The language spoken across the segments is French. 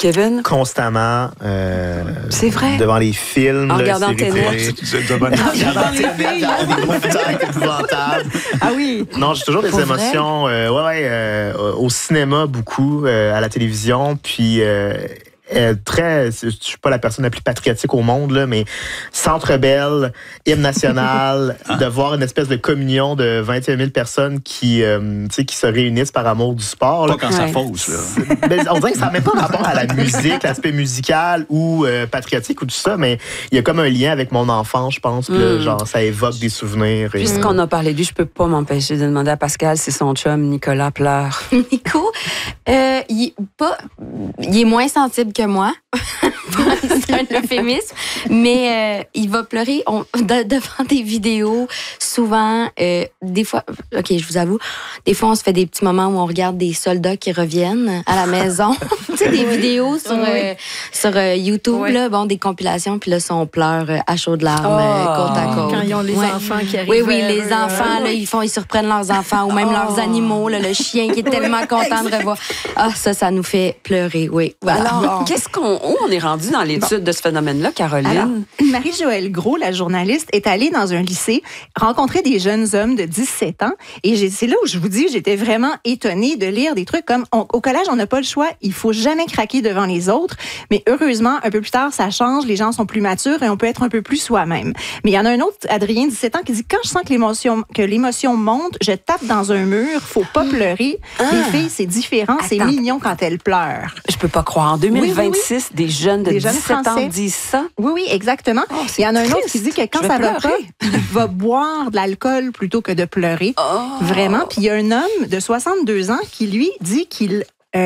Kevin? Constamment. C'est vrai. Devant les films. En regardant Ténet. Devant des mouvements épouvantables. Ah oui. Non, j'ai toujours des émotions. Au cinéma, beaucoup. À la télévision. Puis... je suis pas la personne la plus patriotique au monde, là, mais Centre Bell, hymne national, de voir une espèce de communion de 21 000 personnes qui se réunissent par amour du sport. Pas quand ça fausse, là. On dirait que ça n'a même pas rapport à la musique, l'aspect musical ou patriotique ou tout ça, mais il y a comme un lien avec mon enfance, je pense. Puis genre, ça évoque des souvenirs. Puisqu'on a parlé de lui, je peux pas m'empêcher de demander à Pascal si son chum, Nicolas, pleure. Nico, il est moins sensible que moi. C'est un euphémisme. Mais il va pleurer devant des vidéos. Souvent, des fois, OK, je vous avoue, des fois, on se fait des petits moments où on regarde des soldats qui reviennent à la maison. Tu sais, des vidéos sur YouTube, là, bon, des compilations, puis là, on pleure à chaudes larmes, côte à côte. Quand ils ont les enfants qui arrivent. Oui, les enfants, là, ils surprennent leurs enfants ou même leurs animaux, là, le chien qui est tellement content de revoir. Ça nous fait pleurer, oui. Voilà. Alors, où on est rendu dans l'étude de ce phénomène-là, Caroline? Alors, Marie-Joëlle Gros, la journaliste, est allée dans un lycée rencontrer des jeunes hommes de 17 ans. Et c'est là où je vous dis, j'étais vraiment étonnée de lire des trucs comme au collège, on n'a pas le choix, il faut jamais craquer devant les autres. Mais heureusement, un peu plus tard, ça change, les gens sont plus matures et on peut être un peu plus soi-même. Mais il y en a un autre, Adrien, 17 ans, qui dit, quand je sens que l'émotion monte, je tape dans un mur, faut pas pleurer. Les filles, c'est différent, c'est mignon quand elles pleurent. Je peux pas croire. En 2026, des jeunes de 17 ans disent ça? Oui, exactement. Il y en a un autre qui dit que quand ça va pas, il va boire de l'alcool plutôt que de pleurer. Vraiment. Puis il y a un homme de 62 ans qui, lui, dit qu'il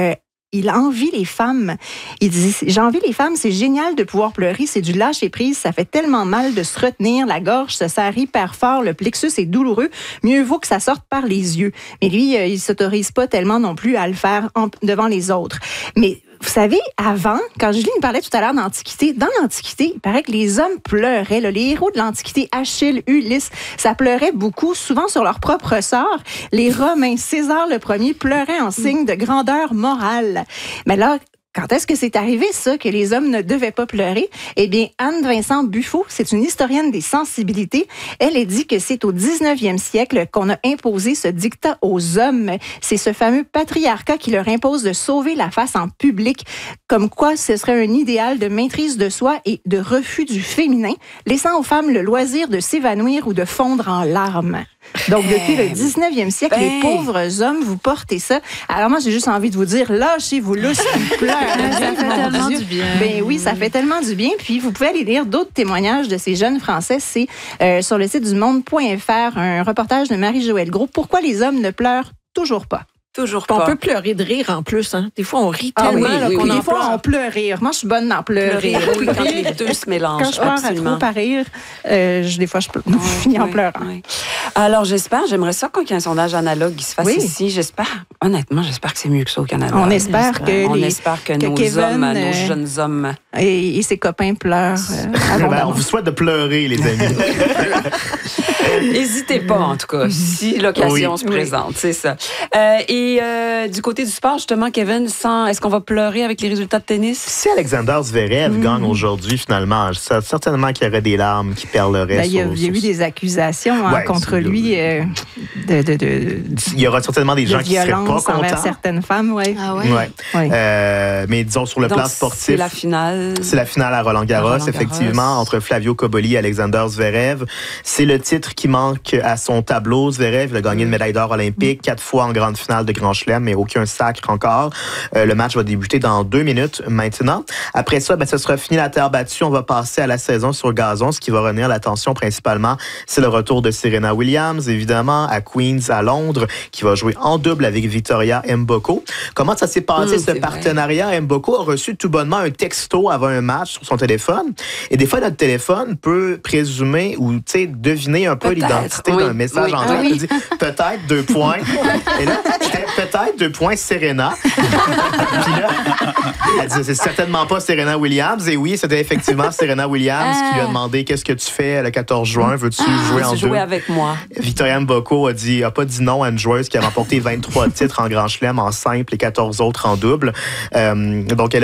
envie les femmes. Il dit, j'envie les femmes, c'est génial de pouvoir pleurer, c'est du lâcher-prise, ça fait tellement mal de se retenir, la gorge se serre hyper fort, le plexus est douloureux, mieux vaut que ça sorte par les yeux. Mais lui, il s'autorise pas tellement non plus à le faire devant les autres. Mais vous savez, avant, quand Julie nous parlait tout à l'heure d'Antiquité, dans l'Antiquité, il paraît que les hommes pleuraient. Là, les héros de l'Antiquité, Achille, Ulysse, ça pleurait beaucoup, souvent sur leur propre sort. Les Romains, César le Premier, pleuraient en signe de grandeur morale. Mais là, quand est-ce que c'est arrivé, ça, que les hommes ne devaient pas pleurer? Eh bien, Anne-Vincent Buffo, c'est une historienne des sensibilités. Elle a dit que c'est au 19e siècle qu'on a imposé ce dictat aux hommes. C'est ce fameux patriarcat qui leur impose de sauver la face en public, comme quoi ce serait un idéal de maîtrise de soi et de refus du féminin, laissant aux femmes le loisir de s'évanouir ou de fondre en larmes. Donc, depuis le 19e siècle, les pauvres hommes, vous portez ça. Alors moi, j'ai juste envie de vous dire, lâchez-vous lousse, qui pleure. Ça fait tellement du bien. Ben oui, ça fait tellement du bien. Puis, vous pouvez aller lire d'autres témoignages de ces jeunes Français. C'est sur le site du monde.fr, un reportage de Marie-Joëlle Gros. Pourquoi les hommes ne pleurent toujours pas? Toujours pas. On peut pleurer de rire en plus. Hein. Des fois, on rit tellement qu'on en des fois, pleure. on pleure rire. Moi, je suis bonne dans pleurer. Oui, quand les deux se mélangent. Quand je pleure à trop par rire, des fois, je finis en pleurant. Oui. Alors, j'aimerais ça qu'il y ait un sondage analogue qui se fasse ici. Honnêtement, j'espère que c'est mieux que ça au Canada. On espère que nos Kevin, hommes, nos jeunes hommes et ses copains pleurent. On vous souhaite de pleurer, les amis. N'hésitez pas, en tout cas, si l'occasion se présente, c'est ça. Et du côté du sport, justement, Kevin, est-ce qu'on va pleurer avec les résultats de tennis? Si Alexander Zverev gagne aujourd'hui, finalement, certainement qu'il y aurait des larmes qui perleraient. Il y a eu des accusations contre lui. Il y aura certainement des gens qui ne seraient pas contents. Envers certaines femmes, oui. Ah ouais? Oui. Mais disons, sur le plan sportif... C'est la finale. C'est la finale à Roland-Garros, effectivement, entre Flavio Cobolli et Alexander Zverev. C'est le titre qui manque à son tableau. Zverev il a gagné une médaille d'or olympique, 4 fois en grande finale de Grand Chelem, mais aucun sacre encore. Le match va débuter dans 2 minutes maintenant. Après ça, ce sera fini la terre battue. On va passer à la saison sur gazon. Ce qui va retenir l'attention principalement, c'est le retour de Serena Williams, évidemment, à Queen's à Londres, qui va jouer en double avec Victoria Mboko. Comment ça s'est passé, ce partenariat? Mboko a reçu tout bonnement un texto avant un match sur son téléphone. Et des fois, notre téléphone peut présumer ou deviner un peu l'identité d'un message en anglais. Il dit peut-être 2 points. Et là, peut-être 2 points Serena. Puis là, elle dit c'est certainement pas Serena Williams. Et oui, c'était effectivement Serena Williams qui lui a demandé qu'est-ce que tu fais le 14 juin. Veux-tu jouer en double? Avec moi. Victoria Mboko a pas dit non à une joueuse qui a remporté 23 titres en Grand Chelem en simple et 14 autres en double. Donc, elle